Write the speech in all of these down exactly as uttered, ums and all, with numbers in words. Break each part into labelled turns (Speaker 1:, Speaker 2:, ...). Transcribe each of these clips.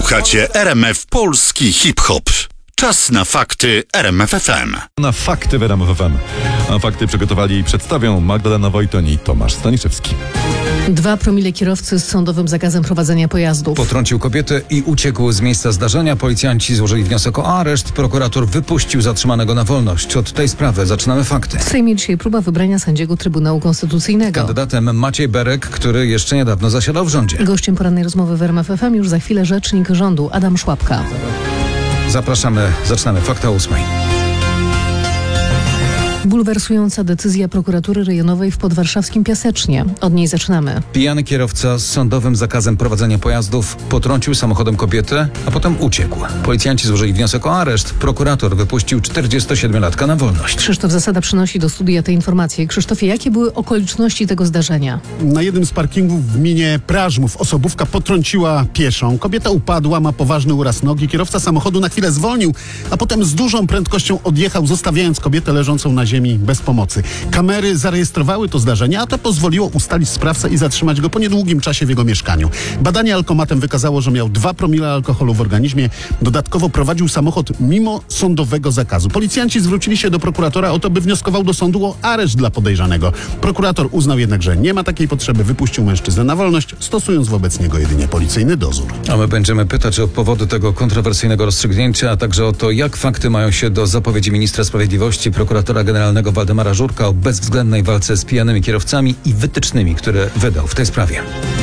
Speaker 1: Słuchacie R M F Polski Hip-Hop. Czas na fakty R M F F M.
Speaker 2: Na fakty w R M F F M. A fakty przygotowali i przedstawią Magdalena Wojton i Tomasz Staniszewski.
Speaker 3: Dwa promile kierowcy z sądowym zakazem prowadzenia pojazdów.
Speaker 4: Potrącił kobietę i uciekł z miejsca zdarzenia. Policjanci złożyli wniosek o areszt. Prokurator wypuścił zatrzymanego na wolność. Od tej sprawy zaczynamy fakty.
Speaker 3: W Sejmie dzisiaj próba wybrania sędziego Trybunału Konstytucyjnego.
Speaker 4: Kandydatem Maciej Berek, który jeszcze niedawno zasiadał w rządzie.
Speaker 3: Gościem porannej rozmowy w R M F F M już za chwilę rzecznik rządu Adam Szłapka.
Speaker 4: Zapraszamy, zaczynamy fakty o ósmej.
Speaker 3: Bulwersująca decyzja prokuratury rejonowej w podwarszawskim Piasecznie. Od niej zaczynamy.
Speaker 4: Pijany kierowca z sądowym zakazem prowadzenia pojazdów potrącił samochodem kobietę, a potem uciekł. Policjanci złożyli wniosek o areszt. Prokurator wypuścił czterdziestosiedmiolatka na wolność.
Speaker 3: Krzysztof Zasada przynosi do studia te informacje. Krzysztofie, jakie były okoliczności tego zdarzenia?
Speaker 5: Na jednym z parkingów w gminie Prażmów osobówka potrąciła pieszą. Kobieta upadła, ma poważny uraz nogi. Kierowca samochodu na chwilę zwolnił, a potem z dużą prędkością odjechał, zostawiając kobietę leżącą na ziemi bez pomocy. Kamery zarejestrowały to zdarzenie, a to pozwoliło ustalić sprawcę i zatrzymać go po niedługim czasie w jego mieszkaniu. Badanie alkomatem wykazało, że miał dwa promile alkoholu w organizmie. Dodatkowo prowadził samochód mimo sądowego zakazu. Policjanci zwrócili się do prokuratora o to, by wnioskował do sądu o areszt dla podejrzanego. Prokurator uznał jednak, że nie ma takiej potrzeby. Wypuścił mężczyznę na wolność, stosując wobec niego jedynie policyjny dozór.
Speaker 4: A my będziemy pytać o powody tego kontrowersyjnego rozstrzygnięcia, a także o to, jak fakty mają się do zapowiedzi ministra sprawiedliwości, prokuratora generalnego Waldemara Żurka o bezwzględnej walce z pijanymi kierowcami i wytycznymi, które wydał w tej sprawie.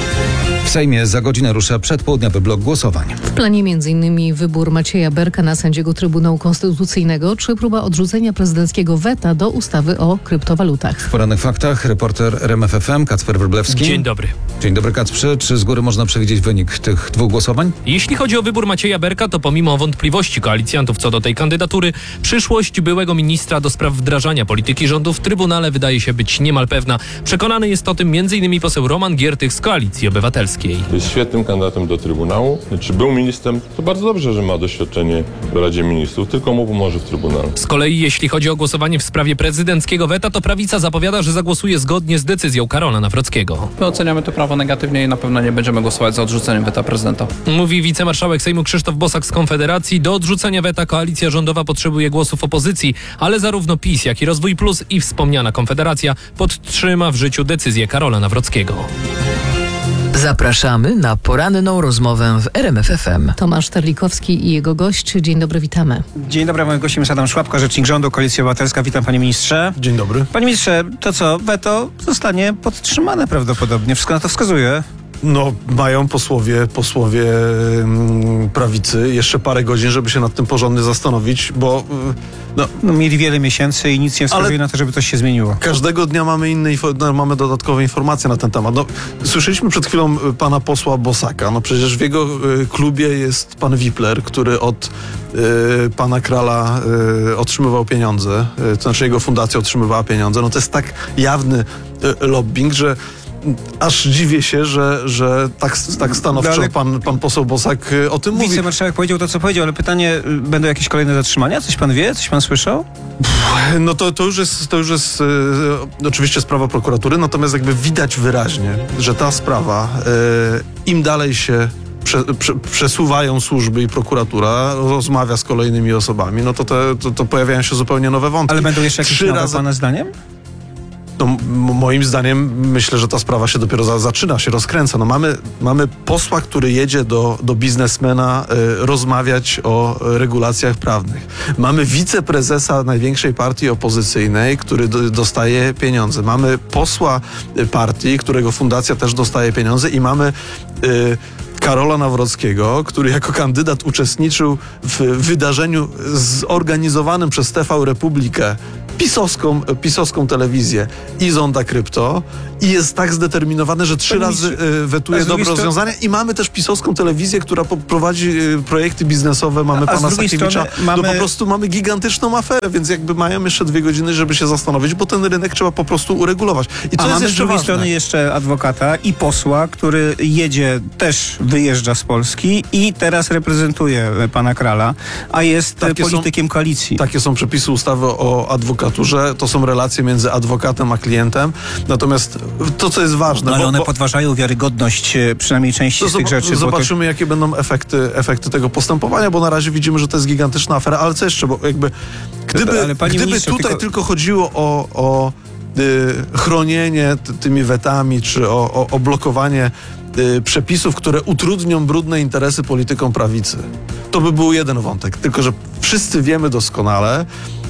Speaker 4: W Sejmie za godzinę rusza przedpołudniowy blok głosowań.
Speaker 3: W planie między innymi wybór Macieja Berka na sędziego Trybunału Konstytucyjnego czy próba odrzucenia prezydenckiego weta do ustawy o kryptowalutach.
Speaker 4: W porannych faktach reporter R M F F M Kacper Wróblewski.
Speaker 6: Dzień dobry.
Speaker 4: Dzień dobry, Kacprze. Czy z góry można przewidzieć wynik tych dwóch głosowań?
Speaker 6: Jeśli chodzi o wybór Macieja Berka, to pomimo wątpliwości koalicjantów co do tej kandydatury, przyszłość byłego ministra do spraw wdrażania polityki rządu w Trybunale wydaje się być niemal pewna. Przekonany jest o tym między innymi poseł Roman Giertych z Koalicji Obywatelskiej.
Speaker 7: Jest świetnym kandydatem do Trybunału. Czy był ministrem? To bardzo dobrze, że ma doświadczenie w Radzie Ministrów, tylko mu pomoże w Trybunale.
Speaker 6: Z kolei jeśli chodzi o głosowanie w sprawie prezydenckiego weta, to prawica zapowiada, że zagłosuje zgodnie z decyzją Karola Nawrockiego.
Speaker 8: My oceniamy to prawo negatywnie i na pewno nie będziemy głosować za odrzuceniem weta prezydenta.
Speaker 6: Mówi wicemarszałek Sejmu Krzysztof Bosak z Konfederacji. Do odrzucenia weta koalicja rządowa potrzebuje głosów opozycji, ale zarówno PiS, jak i Rozwój Plus i wspomniana Konfederacja podtrzyma w życiu decyzję Karola Nawrockiego.
Speaker 9: Zapraszamy na poranną rozmowę w R M F F M.
Speaker 3: Tomasz Terlikowski i jego gość. Dzień dobry, witamy.
Speaker 10: Dzień dobry, moim gościem jest Adam Szłapka, rzecznik rządu, Koalicja Obywatelska. Witam, panie ministrze.
Speaker 5: Dzień dobry.
Speaker 10: Panie ministrze, to co, weto zostanie podtrzymane prawdopodobnie. Wszystko na to wskazuje.
Speaker 11: No, mają posłowie, posłowie mm, prawicy jeszcze parę godzin, żeby się nad tym porządnie zastanowić, bo
Speaker 10: no, no mieli wiele miesięcy i nic nie wskazuje
Speaker 11: ale
Speaker 10: na to, żeby coś się zmieniło.
Speaker 11: Każdego dnia mamy inne, no, mamy dodatkowe informacje na ten temat. No, słyszeliśmy przed chwilą pana posła Bosaka. No przecież w jego y, klubie jest pan Wipler, który od y, pana Krala y, otrzymywał pieniądze, y, to znaczy jego fundacja otrzymywała pieniądze. No to jest tak jawny y, lobbying, że aż dziwię się, że, że tak, tak stanowczo ale pan, pan poseł Bosak o tym mówi.
Speaker 10: Wicemarszałek powiedział to, co powiedział, ale pytanie, będą jakieś kolejne zatrzymania? Coś pan wie? Coś pan słyszał?
Speaker 11: No to, to już jest, to już jest e, oczywiście sprawa prokuratury, natomiast jakby widać wyraźnie, że ta sprawa, e, im dalej się prze, prze, przesuwają służby i prokuratura, rozmawia z kolejnymi osobami, no to, te, to, to pojawiają się zupełnie nowe wątki.
Speaker 10: Ale będą jeszcze jakieś nowe, razy... pana zdaniem?
Speaker 11: No, m- moim zdaniem myślę, że ta sprawa się dopiero za, zaczyna, się rozkręca. No, mamy, mamy posła, który jedzie do, do biznesmena y, rozmawiać o regulacjach prawnych. Mamy wiceprezesa największej partii opozycyjnej, który do, dostaje pieniądze. Mamy posła partii, którego fundacja też dostaje pieniądze i mamy y, Karola Nawrockiego, który jako kandydat uczestniczył w wydarzeniu zorganizowanym przez T V Republikę, pisowską, pisowską telewizję i Zonda Krypto i jest tak zdeterminowany, że trzy razy y, wetuje dobre rozwiązania i mamy też pisowską telewizję, która po, prowadzi y, projekty biznesowe, mamy
Speaker 10: a
Speaker 11: pana Sakiewicza,
Speaker 10: mamy...
Speaker 11: no po prostu mamy gigantyczną aferę, więc jakby mają jeszcze dwie godziny, żeby się zastanowić, bo ten rynek trzeba po prostu uregulować. I to
Speaker 10: a
Speaker 11: jest
Speaker 10: mamy
Speaker 11: jeszcze
Speaker 10: z drugiej
Speaker 11: ważne.
Speaker 10: strony jeszcze adwokata i posła, który jedzie, też wyjeżdża z Polski i teraz reprezentuje pana Krala, a jest
Speaker 11: Takie
Speaker 10: politykiem
Speaker 11: są,
Speaker 10: koalicji.
Speaker 11: Takie są przepisy ustawy o adwokaturze prokuraturze, to są relacje między adwokatem a klientem. Natomiast to, co jest ważne...
Speaker 10: No, ale
Speaker 11: bo,
Speaker 10: one
Speaker 11: bo,
Speaker 10: podważają wiarygodność e, przynajmniej części
Speaker 11: to
Speaker 10: z tych rzeczy.
Speaker 11: Zobaczymy,
Speaker 10: tych...
Speaker 11: jakie będą efekty, efekty tego postępowania, bo na razie widzimy, że to jest gigantyczna afera, ale co jeszcze, bo jakby gdyby,
Speaker 10: ale panie
Speaker 11: gdyby
Speaker 10: ministrze,
Speaker 11: tutaj
Speaker 10: tylko...
Speaker 11: tylko chodziło o, o y, chronienie t, tymi wetami, czy o, o, o blokowanie y, przepisów, które utrudnią brudne interesy politykom prawicy, to by był jeden wątek. Tylko że wszyscy wiemy doskonale,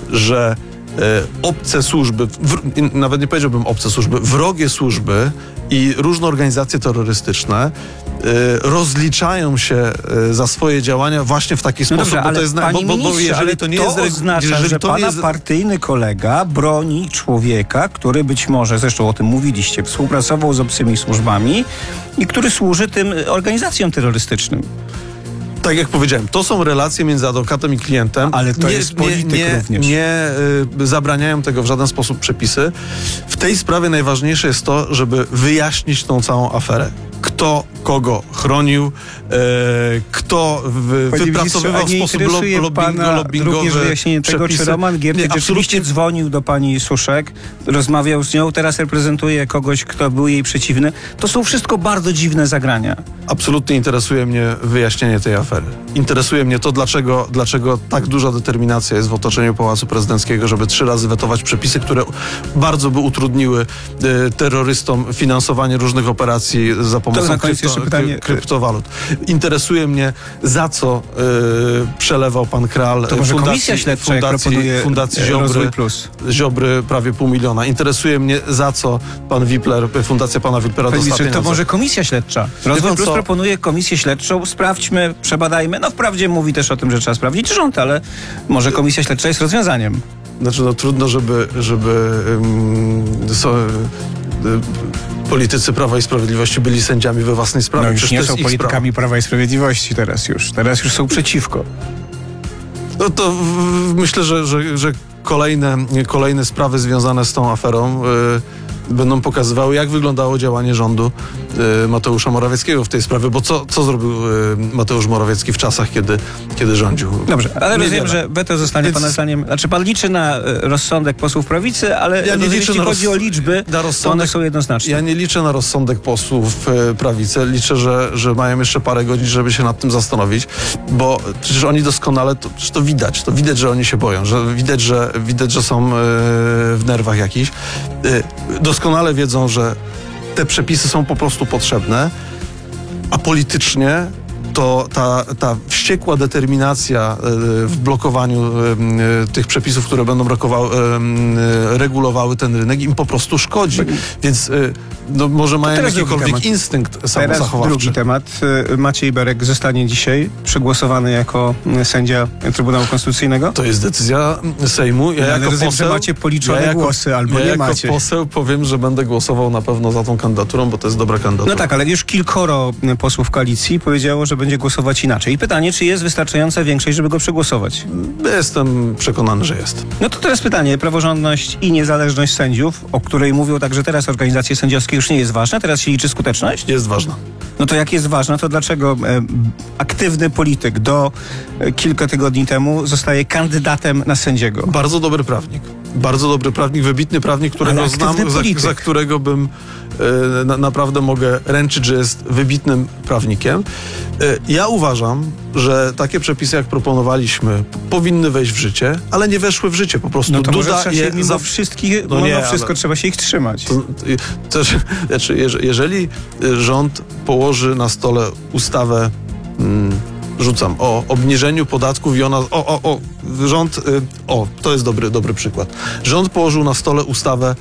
Speaker 11: że y, obce służby, w, nawet nie powiedziałbym obce służby, wrogie służby i różne organizacje terrorystyczne y, rozliczają się y, za swoje działania właśnie w taki
Speaker 10: No
Speaker 11: sposób,
Speaker 10: dobrze,
Speaker 11: bo
Speaker 10: ale
Speaker 11: to jest...
Speaker 10: panie
Speaker 11: Bo, bo, bo
Speaker 10: ministrze,
Speaker 11: jeżeli
Speaker 10: ale
Speaker 11: to nie
Speaker 10: to
Speaker 11: jest... regu-
Speaker 10: oznacza,
Speaker 11: jeżeli
Speaker 10: że
Speaker 11: to
Speaker 10: pana
Speaker 11: nie jest,
Speaker 10: partyjny kolega broni człowieka, który być może, zresztą o tym mówiliście, współpracował z obcymi służbami i który służy tym organizacjom terrorystycznym.
Speaker 11: tak jak powiedziałem, to są relacje między adwokatem i klientem.
Speaker 10: Ale to
Speaker 11: nie,
Speaker 10: jest polityk
Speaker 11: nie, nie,
Speaker 10: również.
Speaker 11: Nie y, zabraniają tego w żaden sposób przepisy. W tej sprawie najważniejsze jest to, żeby wyjaśnić tą całą aferę. Kto kogo chronił, e, kto w, wypracowywał w sposób
Speaker 10: interesuje
Speaker 11: lo,
Speaker 10: pana
Speaker 11: lobbing, lobbingowy
Speaker 10: również wyjaśnienie tego,
Speaker 11: przepisy.
Speaker 10: czy Roman Giertych
Speaker 11: Nie,
Speaker 10: rzeczywiście dzwonił do pani Suszek, rozmawiał z nią, teraz reprezentuje kogoś, kto był jej przeciwny. To są wszystko bardzo dziwne zagrania.
Speaker 11: Absolutnie interesuje mnie wyjaśnienie tej afery. Interesuje mnie to, dlaczego, dlaczego tak duża determinacja jest w otoczeniu Pałacu Prezydenckiego, żeby trzy razy wetować przepisy, które bardzo by utrudniły e, terrorystom finansowanie różnych operacji za pomocą
Speaker 10: na koniec jeszcze pytanie.
Speaker 11: kryptowalut. Interesuje mnie, za co e, przelewał pan Kral
Speaker 10: To może
Speaker 11: fundacji,
Speaker 10: komisja śledcza, jak
Speaker 11: fundacji,
Speaker 10: proponuje
Speaker 11: fundacji
Speaker 10: Rozwój
Speaker 11: Ziobry,
Speaker 10: Plus.
Speaker 11: Ziobry prawie pół miliona. Interesuje mnie, za co pan Wipler, fundacja pana Wiplera
Speaker 10: Panie
Speaker 11: dostała
Speaker 10: ministrze, to
Speaker 11: pieniądze.
Speaker 10: może komisja śledcza.
Speaker 11: pan
Speaker 10: Rozwój Plus
Speaker 11: co?
Speaker 10: proponuje komisję śledczą, sprawdźmy, przebadajmy. No wprawdzie mówi też o tym, że trzeba sprawdzić rząd, ale może komisja śledcza jest rozwiązaniem.
Speaker 11: Znaczy, no trudno, żeby, żeby um, so, y, politycy Prawa i Sprawiedliwości byli sędziami we własnej sprawie.
Speaker 10: No już
Speaker 11: Przecież
Speaker 10: nie
Speaker 11: to
Speaker 10: są
Speaker 11: jest ich
Speaker 10: politykami Prawa i Sprawiedliwości teraz już. Teraz już są przeciwko.
Speaker 11: sprawa. No to w, myślę, że, że, że kolejne, kolejne sprawy związane z tą aferą y, będą pokazywały, jak wyglądało działanie rządu y, Mateusza Morawieckiego w tej sprawie, bo co, co zrobił y, Mateusz Morawiecki w czasach, kiedy, kiedy rządził?
Speaker 10: Dobrze, ale
Speaker 11: Niewiele.
Speaker 10: rozumiem, że weto zostanie
Speaker 11: Więc-
Speaker 10: pana zdaniem... Znaczy pan liczy na e, rozsądek posłów prawicy, ale
Speaker 11: Ja nie
Speaker 10: rozumiem,
Speaker 11: liczę
Speaker 10: jeśli
Speaker 11: na
Speaker 10: chodzi
Speaker 11: roz-
Speaker 10: o liczby,
Speaker 11: na
Speaker 10: to
Speaker 11: rozsądek-
Speaker 10: one są jednoznaczne.
Speaker 11: Ja nie liczę na rozsądek posłów e, prawicy. Liczę, że, że mają jeszcze parę godzin, żeby się nad tym zastanowić, bo przecież oni doskonale, to, przecież to widać, to widać, że oni się boją, że widać, że, widać, że są e, w nerwach jakichś. E, doskonale wiedzą, że te przepisy są po prostu potrzebne, a politycznie to ta, ta wściekła determinacja e, w blokowaniu e, e, tych przepisów, które będą rokowały, e, e, regulowały ten rynek, im po prostu szkodzi. Więc e, no, może mają
Speaker 10: teraz drugi
Speaker 11: jakikolwiek
Speaker 10: temat.
Speaker 11: instynkt
Speaker 12: Teraz
Speaker 11: samozachowawczy.
Speaker 12: drugi temat. Maciej Berek zostanie dzisiaj przegłosowany jako sędzia Trybunału Konstytucyjnego?
Speaker 11: To jest decyzja Sejmu. Ja
Speaker 12: Ale
Speaker 11: jako
Speaker 12: rozumiem,
Speaker 11: poseł,
Speaker 12: że macie policzone
Speaker 11: ja jako,
Speaker 12: głosy, albo
Speaker 11: ja
Speaker 12: nie
Speaker 11: jako
Speaker 12: macie.
Speaker 11: poseł powiem, że będę głosował na pewno za tą kandydaturą, bo to jest dobra kandydatura.
Speaker 12: No tak, ale już kilkoro posłów koalicji powiedziało, że będzie głosować inaczej.
Speaker 10: I pytanie, czy jest wystarczająca większość, żeby go przegłosować?
Speaker 11: Jestem przekonany, że jest.
Speaker 10: No to teraz pytanie, praworządność i niezależność sędziów, o której mówią także teraz organizacje sędziowskie, już nie jest ważna, teraz się liczy skuteczność?
Speaker 11: Jest ważna.
Speaker 10: No to jak jest ważna, to dlaczego e, aktywny polityk do e, kilka tygodni temu zostaje kandydatem na sędziego?
Speaker 11: Bardzo dobry prawnik. Bardzo dobry prawnik, wybitny prawnik, którego
Speaker 10: Ale
Speaker 11: znam,
Speaker 10: aktywny
Speaker 11: za,
Speaker 10: polityk.
Speaker 11: za którego bym e, na, naprawdę mogę ręczyć, że jest wybitnym prawnikiem. E, ja uważam, że takie przepisy, jak proponowaliśmy, powinny wejść w życie, ale nie weszły w życie. Po prostu
Speaker 10: No to może
Speaker 11: Duda
Speaker 10: trzeba się
Speaker 11: je
Speaker 10: mimo
Speaker 11: za-
Speaker 10: wszystkich,
Speaker 11: No
Speaker 10: mimo
Speaker 11: nie,
Speaker 10: wszystko
Speaker 11: ale-
Speaker 10: trzeba się ich trzymać.
Speaker 11: To, to, znaczy, jeże- jeżeli rząd położy na stole ustawę, mm, rzucam, o obniżeniu podatków i ona, o, o, o, rząd, y, o, to jest dobry, dobry przykład. Rząd położył na stole ustawę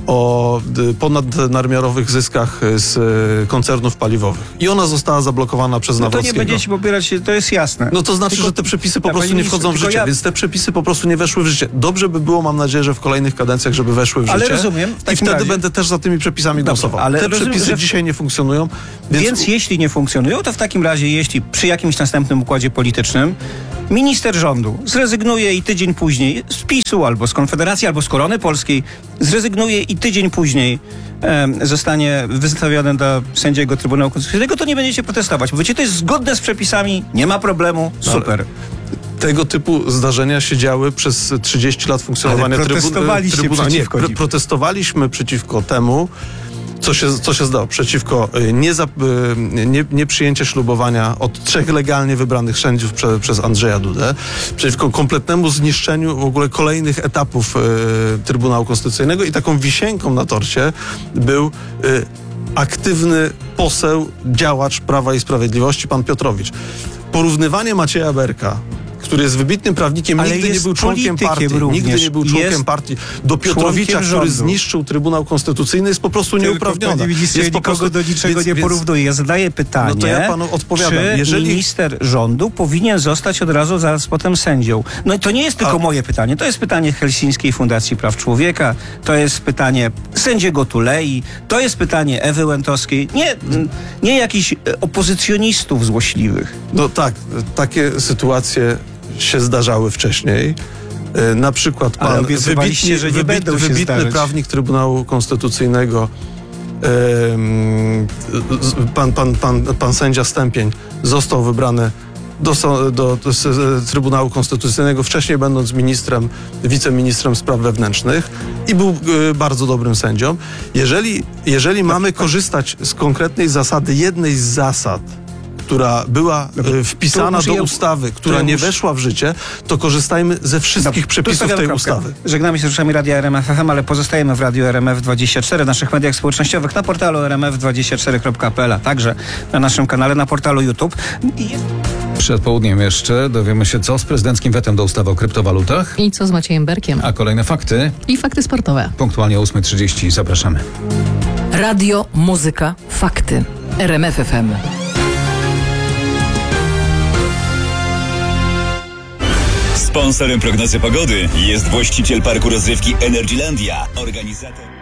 Speaker 11: o y, ponadnadmiarowych zyskach z y, koncernów paliwowych. I ona została zablokowana przez
Speaker 10: No to nie
Speaker 11: Nawrockiego.
Speaker 10: będziecie popierać, to jest jasne.
Speaker 11: No to znaczy,
Speaker 10: Tylko-
Speaker 11: że te przepisy po
Speaker 10: Ja,
Speaker 11: prostu
Speaker 10: panie
Speaker 11: nie wchodzą w
Speaker 10: ministrze,
Speaker 11: życie,
Speaker 10: tylko ja-
Speaker 11: więc te przepisy po prostu nie weszły w życie. Dobrze by było, mam nadzieję, że w kolejnych kadencjach, żeby weszły w
Speaker 10: Ale
Speaker 11: życie.
Speaker 10: rozumiem, w
Speaker 11: I
Speaker 10: takim
Speaker 11: wtedy
Speaker 10: razie-
Speaker 11: będę też za tymi przepisami
Speaker 10: Dobrze,
Speaker 11: głosował.
Speaker 10: ale
Speaker 11: te
Speaker 10: rozumiem,
Speaker 11: przepisy
Speaker 10: że-
Speaker 11: dzisiaj nie funkcjonują, więc,
Speaker 10: Więc jeśli nie funkcjonują, to w takim razie, jeśli przy jakimś następnym układzie politycznym minister rządu zrezygnuje i tydzień później z PiSu albo z Konfederacji, albo z Korony Polskiej zrezygnuje i tydzień później em, zostanie wystawiony do sędziego Trybunału Konstytucyjnego, to nie będziecie protestować. Mówicie, to jest zgodne z przepisami, nie ma problemu, super.
Speaker 11: Tego typu zdarzenia się działy przez trzydzieści lat funkcjonowania
Speaker 10: Ale protestowaliście
Speaker 11: trybunału.
Speaker 10: przeciwko
Speaker 11: Nie,
Speaker 10: nim.
Speaker 11: protestowaliśmy przeciwko temu, co się, co się zdało, przeciwko y, nie, za, y, nie, nieprzyjęcie ślubowania od trzech legalnie wybranych sędziów prze, przez Andrzeja Dudę, przeciwko kompletnemu zniszczeniu w ogóle kolejnych etapów y, Trybunału Konstytucyjnego i taką wisienką na torcie był y, aktywny poseł, działacz Prawa i Sprawiedliwości, pan Piotrowicz. Porównywanie Macieja Berka, który jest wybitnym prawnikiem,
Speaker 10: Ale
Speaker 11: nigdy nie
Speaker 10: jest
Speaker 11: był członkiem partii,
Speaker 10: również.
Speaker 11: nigdy nie był członkiem
Speaker 10: Jest
Speaker 11: partii, do Piotrowicza,
Speaker 10: członkiem
Speaker 11: który
Speaker 10: rządu.
Speaker 11: zniszczył Trybunał Konstytucyjny, jest po prostu nieuprawnione.
Speaker 10: Panie ministrze,
Speaker 11: Jest po
Speaker 10: nikogo
Speaker 11: prostu-
Speaker 10: do niczego
Speaker 11: więc-
Speaker 10: nie
Speaker 11: więc-
Speaker 10: porównuję. Ja zadaję pytanie,
Speaker 11: No to ja panu odpowiadam.
Speaker 10: czy
Speaker 11: Jeżeli-
Speaker 10: minister rządu powinien zostać od razu zaraz potem sędzią? No i to nie jest tylko
Speaker 11: A-
Speaker 10: moje pytanie. To jest pytanie Helsińskiej Fundacji Praw Człowieka, to jest pytanie sędziego Tulei, to jest pytanie Ewy Łętowskiej. Nie, nie jakichś e, opozycjonistów złośliwych.
Speaker 11: No tak, takie sytuacje się zdarzały wcześniej. E, Na przykład
Speaker 10: Ale
Speaker 11: pan
Speaker 10: obiecywaliście,
Speaker 11: wybitny,
Speaker 10: że nie
Speaker 11: wybitny,
Speaker 10: będą się
Speaker 11: wybitny
Speaker 10: zdarzać.
Speaker 11: prawnik Trybunału Konstytucyjnego, em, z- pan, pan, pan, pan sędzia Stępień został wybrany do, so- do, do s- Trybunału Konstytucyjnego, wcześniej będąc ministrem, wiceministrem spraw wewnętrznych i był e, bardzo dobrym sędzią. Jeżeli, jeżeli mamy korzystać z konkretnej zasady, jednej z zasad, która była e, wpisana
Speaker 10: może
Speaker 11: do
Speaker 10: ja-
Speaker 11: ustawy, która
Speaker 10: ja
Speaker 11: nie
Speaker 10: muszę-
Speaker 11: weszła w życie, to korzystajmy ze wszystkich
Speaker 10: Tu
Speaker 11: przepisów
Speaker 10: stawiam
Speaker 11: tej
Speaker 10: kropkę.
Speaker 11: ustawy.
Speaker 10: Żegnamy się z rzeczami Radia R M F F M, ale pozostajemy w Radiu R M F dwadzieścia cztery, w naszych mediach społecznościowych, na portalu r m f dwadzieścia cztery kropka p l, a także na naszym kanale na portalu YouTube. I jest...
Speaker 4: Przed południem jeszcze dowiemy się, co z prezydenckim wetem do ustawy o kryptowalutach.
Speaker 3: I co z Maciejem Berkiem?
Speaker 4: A kolejne fakty
Speaker 3: I fakty sportowe.
Speaker 4: punktualnie o ósma trzydzieści. Zapraszamy.
Speaker 9: Radio, muzyka, fakty. R M F F M.
Speaker 13: Sponsorem prognozy pogody jest właściciel parku rozrywki Energylandia, organizator